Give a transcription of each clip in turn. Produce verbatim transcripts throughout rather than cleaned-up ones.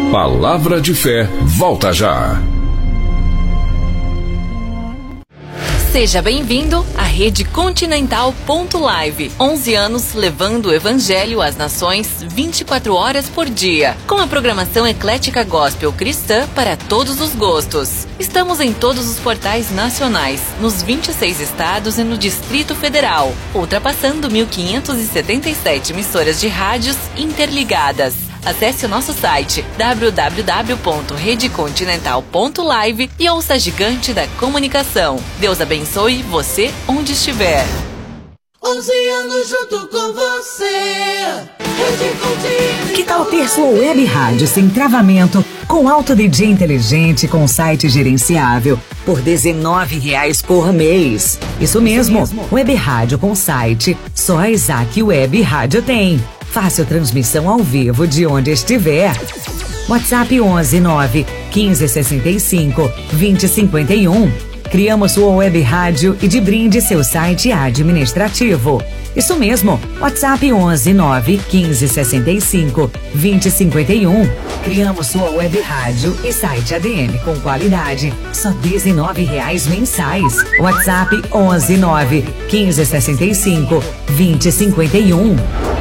Palavra de Fé volta já. Seja bem-vindo à Rede Continental ponto live. onze anos levando o Evangelho às nações vinte e quatro horas por dia. Com a programação eclética gospel cristã para todos os gostos. Estamos em todos os portais nacionais, nos vinte e seis estados e no Distrito Federal, ultrapassando mil quinhentas e setenta e sete emissoras de rádios interligadas. Acesse o nosso site w w w ponto rede continental ponto live e ouça a gigante da comunicação. Deus abençoe você onde estiver. onze anos junto com você. Rede Continental. Que tal ter sua web rádio sem travamento, com alto D J inteligente, com site gerenciável, por dezenove reais por mês? Isso mesmo, Isso mesmo. Web rádio com site, só a Isaac Web Rádio tem. Fácil transmissão ao vivo de onde estiver. WhatsApp onze nove quinze sessenta e cinco vinte cinquenta e um. Criamos sua web rádio e de brinde seu site administrativo. Isso mesmo, WhatsApp onze nove quinze sessenta e cinco vinte cinquenta e um. Criamos sua web rádio e site A D M com qualidade, só dezenove reais mensais. WhatsApp onze nove quinze sessenta e cinco vinte cinquenta e um.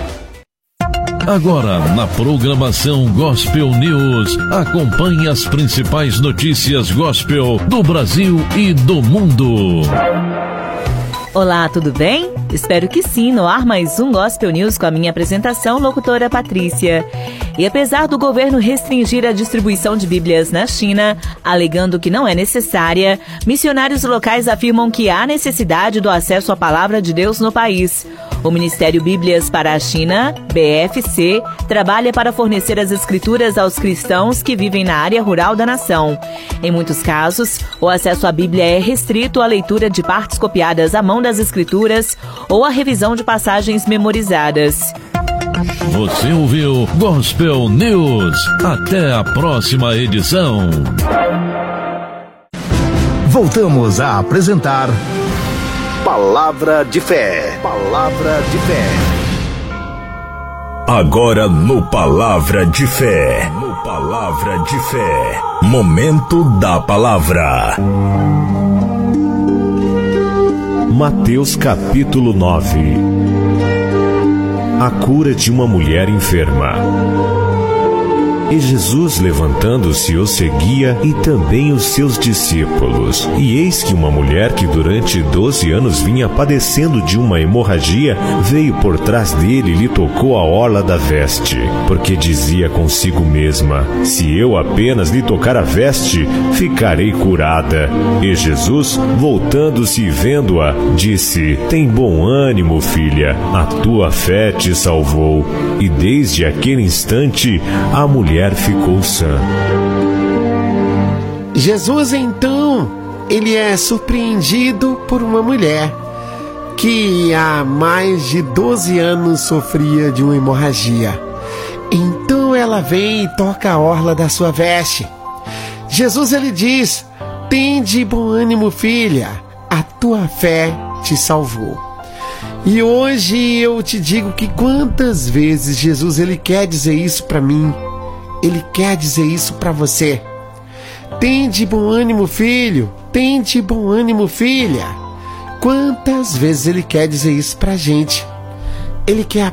Agora, na programação Gospel News, acompanhe as principais notícias gospel do Brasil e do mundo. Olá, tudo bem? Espero que sim, no ar mais um Gospel News com a minha apresentação, locutora Patrícia. E apesar do governo restringir a distribuição de Bíblias na China, alegando que não é necessária, missionários locais afirmam que há necessidade do acesso à palavra de Deus no país. O Ministério Bíblias para a China, B F C, trabalha para fornecer as escrituras aos cristãos que vivem na área rural da nação. Em muitos casos, o acesso à Bíblia é restrito à leitura de partes copiadas à mão das escrituras ou à revisão de passagens memorizadas. Você ouviu Gospel News. Até a próxima edição. Voltamos a apresentar Palavra de Fé. Palavra de Fé. Agora no Palavra de Fé. No Palavra de Fé. Momento da Palavra. Mateus capítulo nove. A cura de uma mulher enferma. E Jesus, levantando-se, o seguia, e também os seus discípulos. E eis que uma mulher que durante doze anos vinha padecendo de uma hemorragia, veio por trás dele e lhe tocou a orla da veste, porque dizia consigo mesma: se eu apenas lhe tocar a veste, ficarei curada. E Jesus, voltando-se e vendo-a, disse: tem bom ânimo, filha, a tua fé te salvou. E desde aquele instante, a mulher ficou sã. Jesus, então, ele é surpreendido por uma mulher que há mais de doze anos sofria de uma hemorragia. Então ela vem e toca a orla da sua veste. Jesus, ele diz: tende bom ânimo, filha, a tua fé te salvou. E hoje eu te digo que quantas vezes Jesus, ele quer dizer isso para mim. Ele quer dizer isso para você. Tende bom ânimo, filho. Tende bom ânimo, filha. Quantas vezes ele quer dizer isso pra gente? Ele quer